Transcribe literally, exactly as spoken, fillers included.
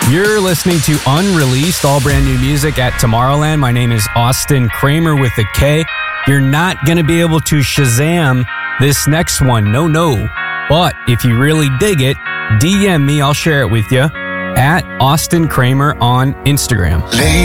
You're listening to Unreleased, all brand new music at Tomorrowland. My name is Austin Kramer with a K. You're not going to be able to Shazam this next one. No, no. But if you really dig it, D M me. I'll share it with you at Austin Kramer on Instagram. Late